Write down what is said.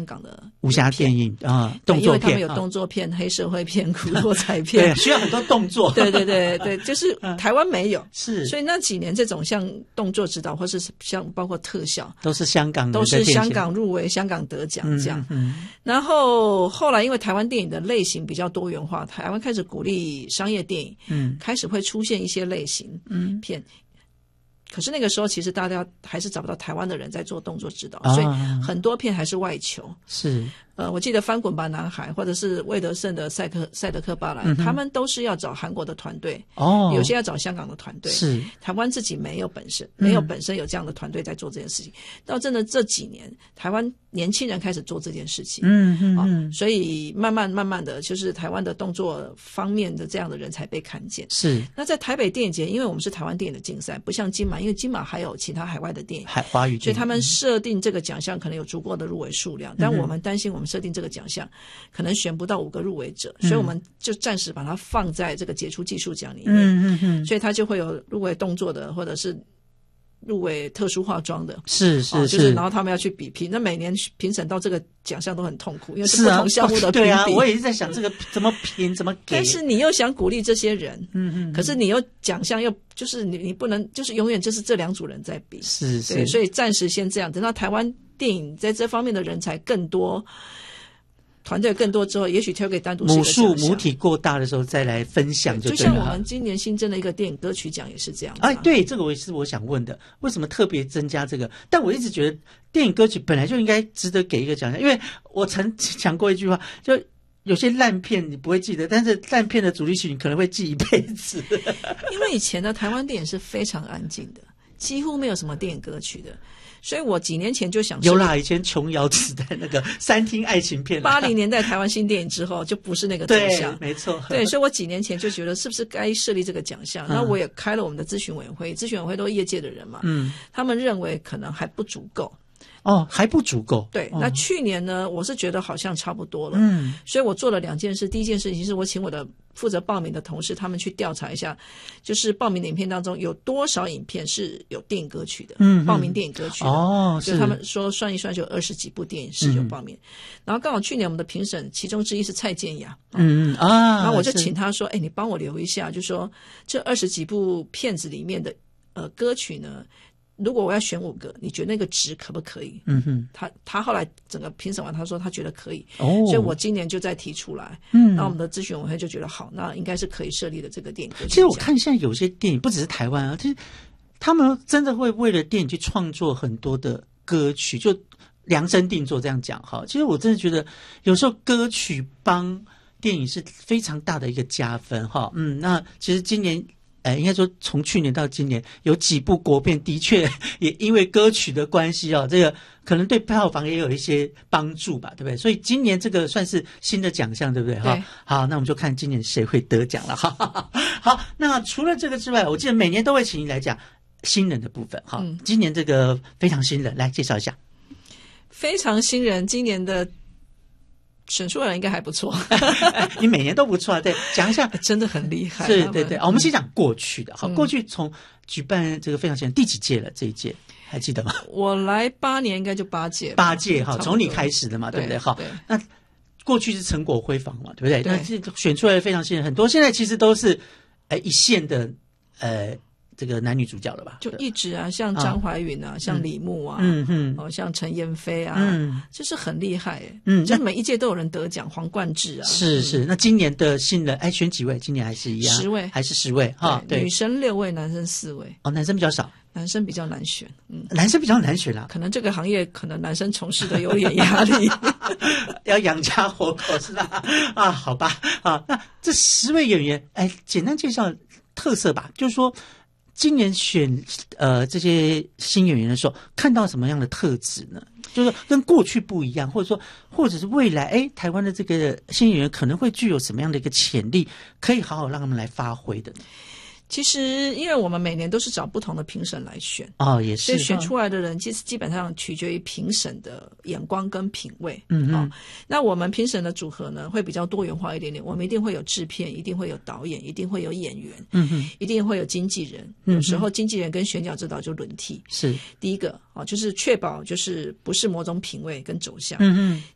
港的武侠电影啊，动作片， 因为他们有动作片、黑社会片、古惑仔片， 对，需要很多动作。 对对对对，就是台湾没有， 是， 所以那几年这种像动作指导或是像包括特效， 都是香港人都是香港入围、香港得奖这样。然后后来因为台湾电影的类型比较多元化，台湾开始鼓励商业电影，开始会出现一些类型片。可是那个时候其实大家还是找不到台湾的人在做动作指导，所以很多片还是外求。 是， 我记得翻滚吧男孩或者是魏德胜的赛德克巴莱，他们都是要找韩国的团队，有些要找香港的团队， 是台湾自己没有本身有这样的团队在做这件事情。到真的这几年，台湾年轻人开始做这件事情，所以慢慢的，就是台湾的动作方面的这样的人才被看见。 是， 那在台北电影节，因为我们是台湾电影的竞赛，不像金马，因为金马还有其他海外的电影， 华语电影， 所以他们设定这个奖项可能有足够的入围数量，但我们担心我们设定这个奖项可能选不到5个入围者，所以我们就暂时把它放在这个杰出技术奖里面，所以它就会有入围动作的，或者是入围特殊化妆的，就是然后他们要去比拼，那每年评审到这个奖项都很痛苦，因为是不同项目的评比。对啊， 我也是在想这个怎么评怎么给。 但是你又想鼓励这些人，可是你又奖项又就是你不能就是永远就是这2组人在比， 是， 对，所以暂时先这样，等到台湾电影在这方面的人才更多，团队更多之后，也许挑给单独母体过大的时候再来分享就对了。 就像我们今年新增的一个电影歌曲奖也是这样。 对，这个我想问的，为什么特别增加这个？但我一直觉得电影歌曲本来就应该值得给一个奖项，因为我曾讲过一句话，就有些烂片你不会记得，但是烂片的主题曲你可能会记一辈子。 因为以前的台湾电影是非常安静的，几乎没有什么电影歌曲的。所以我几年前就想有啦，以前琼瑶时代那个3厅爱情片 ，80年代台湾新电影之后就不是那个奖项， 对，没错， 对，所以我几年前就觉得是不是该设立这个奖项？那我也开了我们的咨询委员会，咨询委员会都是业界的人嘛，他们认为可能还不足够。 还不足够。 对，那去年呢，我是觉得好像差不多了。所以我做了2件事。第一件事情是我请我的负责报名的同事，他们去调查一下，就是报名的影片当中有多少影片是有电影歌曲的，报名电影歌曲的。就他们说算一算，就有20几部电影是有报名。然后刚好去年我们的评审其中之一是蔡健雅，然后我就请他说，你帮我留一下，就说这20几部片子里面的歌曲呢，如果我要选5个，你觉得那个值可不可以？他后来整个评审完，他说他觉得可以，所以我今年就再提出来。那我们的咨询委员会就觉得好，那应该是可以设立的这个电影歌曲。 其实我看现在有些电影不只是台湾啊，其实他们真的会为了电影去创作很多的歌曲，就量身定做这样讲哈。其实我真的觉得有时候歌曲帮电影是非常大的一个加分哈。那其实今年。应该说从去年到今年有几部国片的确也因为歌曲的关系这个可能对票房也有一些帮助吧，对不对？所以今年这个算是新的奖项，对不对？ 对。 好，那我们就看今年谁会得奖了。好，那除了这个之外，我记得每年都会请你来讲新人的部分。今年这个非常新人，来介绍一下。 非常新人，今年的选出来应该还不错。 你每年都不错啊，对，讲一下。 真的很厉害。 对，我们先讲过去的。好，过去从举办这个非常新人第几届了？这一届还记得吗？ 我来8年，应该就8届。 8届哈，从你开始的嘛，对不对？好，那过去是成果辉煌嘛，对不对？那选出来的非常新人很多，现在其实都是一线的这个男女主角了吧？ 就一直啊，像张怀允啊，像李牧啊，像陈妍霏啊，就是很厉害就每一届都有人得奖，黄冠志啊， 是。那今年的新人，选几位？今年还是一样，10 位， 还是10位哈？对， 女生6位，男生4位。 男生比较少， 男生比较难选， 男生比较难选啦。 可能这个行业可能男生从事的有点压力， 要养家活口是吧？好吧，那这10位演员，简单介绍特色吧，就是说。今年选这些新演员的时候，看到什么样的特质呢？就是跟过去不一样，或者是未来台湾的这个新演员可能会具有什么样的一个潜力，可以好好让他们来发挥的呢？ 其实因为我们每年都是找不同的评审来选也是， 所以选出来的人其实基本上取决于评审的眼光跟品味。那我们评审的组合呢会比较多元化一点点，我们一定会有制片，一定会有导演，一定会有演员，一定会有经纪人，有时候经纪人跟选角指导就轮替。 是第一个就是确保就是不是某种品味跟走向。